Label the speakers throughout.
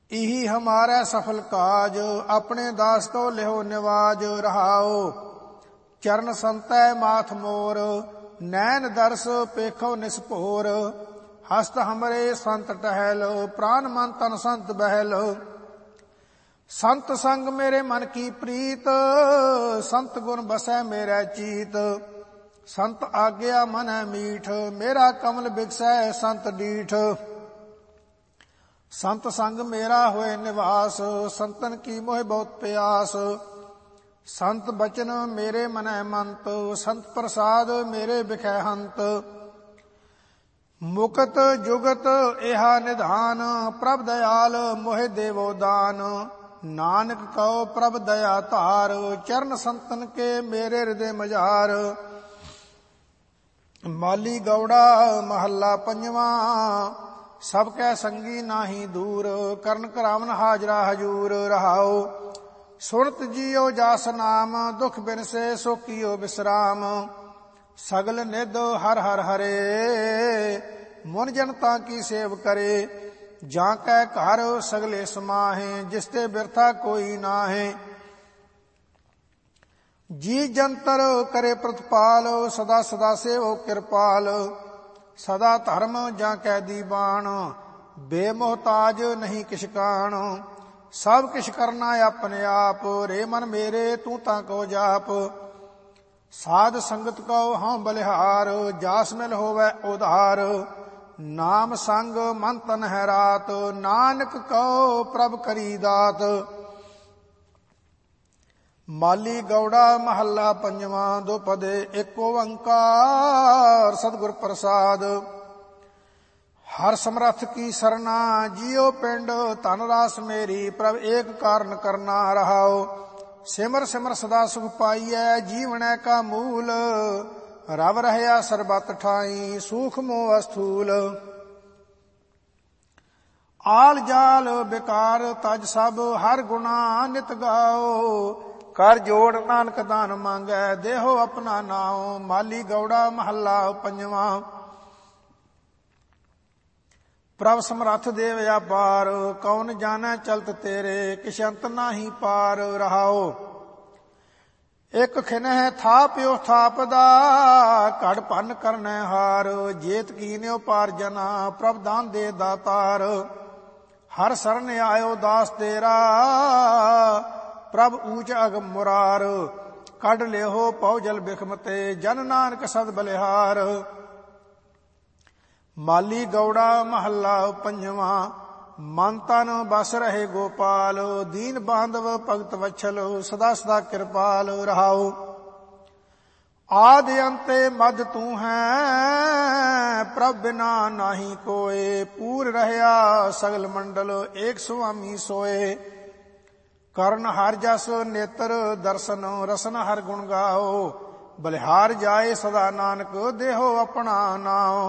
Speaker 1: इही हमारा सफल काज, अपने दास को लिहो निवाज। रहाओ चरण संतै माथ मोर, नैन दर्श पेखो निस्पोर। हस्त हमरे संत टहल, प्राण मन तन संत बहल। संत संग मेरे मन की प्रीत, संत गुण बसै मेरा चीत। संत आज्ञा मन है मीठ, मेरा कमल बिगसै संत डीठ। संत संग मेरा होए निवास, संतन की मोह बहुत प्यास। संत बचन मेरे मन मंत, संत प्रसाद मेरे बिखै हंत। मुकत जुगत एहा निधान, प्रभ दयाल मोहे देवो दान। नानक कहो प्रभ दया धार, चरण संतन के मेरे हृदय मजार। माली गौड़ा महला पंजवा, सब कै संगी नाही दूर। करन करावन हाजरा हजूर। रहाओ सुरत जियो जास नाम, दुख बिन से सो कियो विश्राम। सगल निध हर हर हरे, मुन जनता की सेव करे। जां कै घर सगले समाहे, जिसते बिरथा कोई नाहे। जी जंतर करे प्रतिपाल, सदा सदा सेवो कृपाल। सदा धर्म जां कै दीवान, बेमोहताज नहीं किछ कान। सब किछ करना अपने आप, रे मन मेरे तू तां को जाप। साध संगत कहो हाँ बलिहार, जास मिल होवै उधार। नाम संग मन तन है रात, नानक कहो प्रभ करी दात। माली गौड़ा महला पंजवा, दो पदे एक ओंकार सतगुर प्रसाद। हर समरथ की सरना, जियो पिंड धन रास मेरी। प्रभ एक कारण करना। रहाओ सिमर सिमर सदा सुख पाइयै, जीवनै का मूल। रव रहया सरबत ठाई, सूख मोह स्थूल। आल जाल बेकार तज सब, हर गुणा नित गाओ। कर जोड़ नानक दान मांगै, देहो अपना नाओ। माली गौड़ा महला पंजवा। प्रभ समरथ देव अपार, कौन जानै चलत तेरे। किछ अंत नाही पार। रहाओ एक खिनह थाप्यो थापदा, घड़ भन करनै हार। जेत कीन्यो पारजना, प्रभ दान दे दातार। हर सरन आयो दास तेरा, प्रभ ऊंच अगम मुरार। कढ लेहो पौ जल बिखमते, जन नानक सद बलिहार। माली गौड़ा महला पंजवा। मन तन बस रहे गोपाल, दीन बांधव भगत वत्सल। सदा सदा कृपाल। रहाओ आदि अंते मद तू है, प्रभ बिना नाही कोय। पूर रहया सगल मंडल, एक स्वामी सोए। करण हर जस नेत्र दर्शन, रसन हर गुण गाओ। बलिहार जाए सदा नानक, देहो अपना नाओ।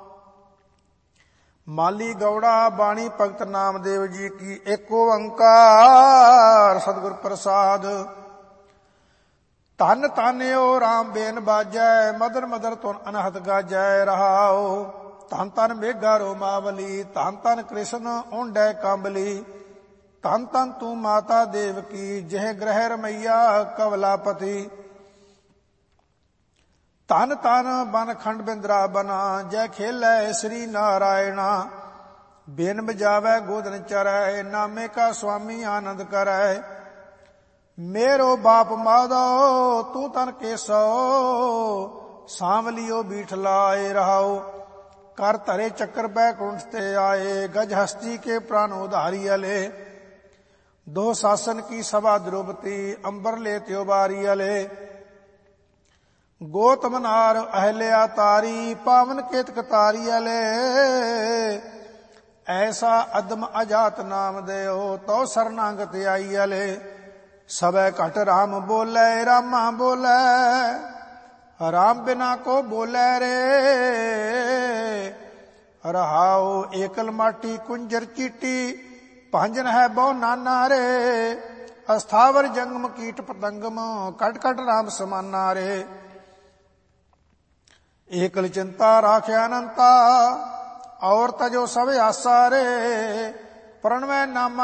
Speaker 1: माली गौड़ा बाणी भगत नामदेव जी की। एक ओंकार सतगुर प्रसाद। धन धन ओ राम बेन बाजै, मदर मदर तुन अनहत गाजै। रहाओ धन धन मेघा रोमावली, धन धन कृष्ण ओंडै कांबली। धन धन तू माता देव की, जह ग्रह रमैया कवलापति। धन धन बन खंड बिंद्रा बना, जय खेलै श्री नारायणा। बेन बजावै गोदन चरै, नामे का स्वामी आनंद करै। मेरो बाप माधो तू तन केसो, सांवलियो बीठ लाए। रहाओ कर धरे चक्र बैकुंठ ते आए, गज हस्ती के प्राण उधारी अले। दो शासन की सभा द्रौपदी, अंबर ले त्यो बारी अले। गोतम नार अहल्या तारी, पावन केतक तारी अले। ऐसा अदम अजात नाम देओ, तो शरणागत आई अले। सबे घट राम बोले, रामा बोले। राम बिना को बोले रे। रहाओ एकल माटी कुंजर चीटी, भांजन है बहु नाना रे। अस्थावर जंगम कीट पतंगम, कट कट राम समाना रे। एकल चिंता राख्या अनंता, और तजो सब आसा रे। प्रणवै नामा